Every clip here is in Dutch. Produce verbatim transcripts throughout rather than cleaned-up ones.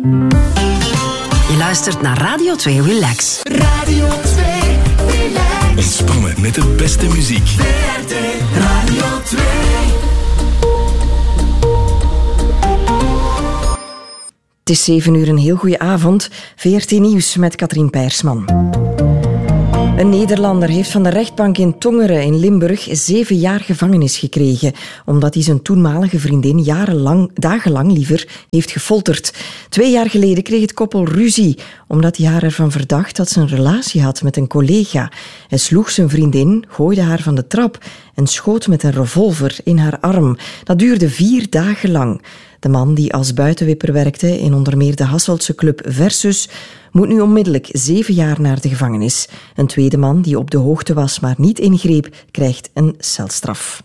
Je luistert naar Radio twee Relax. Radio twee Relax. Ontspannen met de beste muziek. V R T Radio twee. Het is zeven uur, een heel goede avond. V R T Nieuws met Katrien Peirsman. Een Nederlander heeft van de rechtbank in Tongeren in Limburg zeven jaar gevangenis gekregen, omdat hij zijn toenmalige vriendin jarenlang, dagenlang liever, heeft gefolterd. Twee jaar geleden kreeg het koppel ruzie, omdat hij haar ervan verdacht dat ze een relatie had met een collega. Hij sloeg zijn vriendin, gooide haar van de trap en schoot met een revolver in haar arm. Dat duurde vier dagen lang. De man, die als buitenwipper werkte in onder meer de Hasseltse club Versus, moet nu onmiddellijk zeven jaar naar de gevangenis. Een tweede man, die op de hoogte was maar niet ingreep, krijgt een celstraf.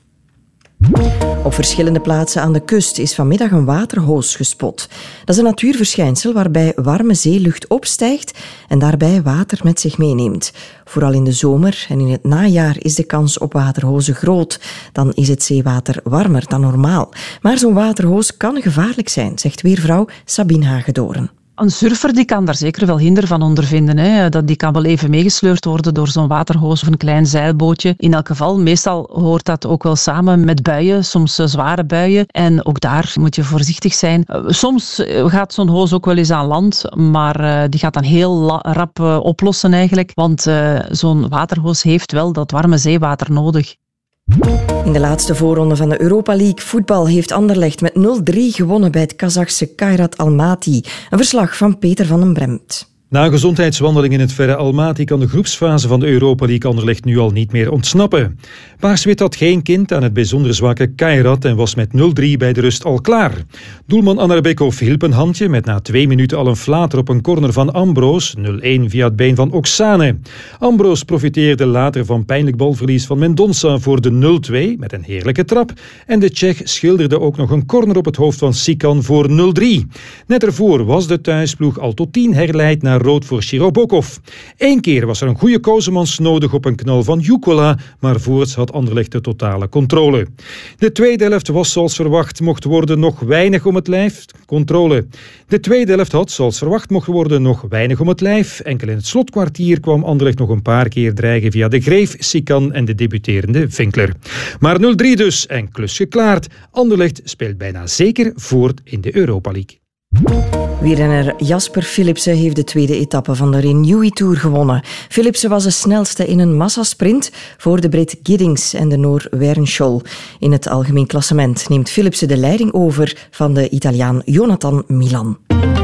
Op verschillende plaatsen aan de kust is vanmiddag een waterhoos gespot. Dat is een natuurverschijnsel waarbij warme zeelucht opstijgt en daarbij water met zich meeneemt. Vooral in de zomer en in het najaar is de kans op waterhozen groot. Dan is het zeewater warmer dan normaal. Maar zo'n waterhoos kan gevaarlijk zijn, zegt weervrouw Sabine Hagedoorn. Een surfer die kan daar zeker wel hinder van ondervinden. Hè. Dat die kan wel even meegesleurd worden door zo'n waterhoos of een klein zeilbootje. In elk geval, meestal hoort dat ook wel samen met buien, soms zware buien. En ook daar moet je voorzichtig zijn. Soms gaat zo'n hoos ook wel eens aan land, maar die gaat dan heel rap oplossen eigenlijk. Want zo'n waterhoos heeft wel dat warme zeewater nodig. In de laatste voorronde van de Europa League voetbal heeft Anderlecht met nul drie gewonnen bij het Kazachse Kairat Almaty. Een verslag van Peter van den Bremt. Na een gezondheidswandeling in het verre Almaty kan de groepsfase van de Europa League Anderlecht nu al niet meer ontsnappen. Paars-wit had geen kind aan het bijzonder zwakke Kairat en was met nul drie bij de rust al klaar. Doelman Anarbekov hielp een handje met na twee minuten al een flater op een corner van Ambroos, nul een via het been van Oksane. Ambroos profiteerde later van pijnlijk balverlies van Mendonça voor de nul twee met een heerlijke trap en de Tsjech schilderde ook nog een corner op het hoofd van Sikan voor nul drie. Net ervoor was de thuisploeg al tot tien herleid naar rood voor Shirobokov. Eén keer was er een goede kozemans nodig op een knal van Jukola, maar voorts had Anderlecht de totale controle. De tweede helft was zoals verwacht mocht worden nog weinig om het lijf. Controle. De tweede helft had zoals verwacht mocht worden nog weinig om het lijf. Enkel in het slotkwartier kwam Anderlecht nog een paar keer dreigen via de Greef, Sikan en de debuterende Vinkler. Maar nul drie dus en klus geklaard. Anderlecht speelt bijna zeker voort in de Europa League. Wielrenner Jasper Philipsen heeft de tweede etappe van de Renewy Tour gewonnen. Philipsen was de snelste in een massasprint voor de Brit Giddings en de Noor Wernschol. In het algemeen klassement neemt Philipsen de leiding over van de Italiaan Jonathan Milan.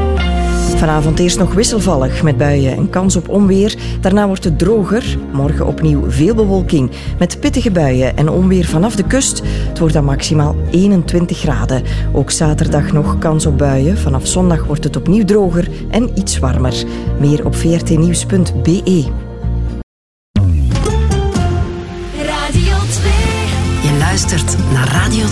Vanavond eerst nog wisselvallig met buien en kans op onweer. Daarna wordt het droger. Morgen opnieuw veel bewolking met pittige buien en onweer vanaf de kust. Het wordt dan maximaal eenentwintig graden. Ook zaterdag nog kans op buien. Vanaf zondag wordt het opnieuw droger en iets warmer. Meer op v r t nieuws punt b e. Radio twee. Je luistert naar Radio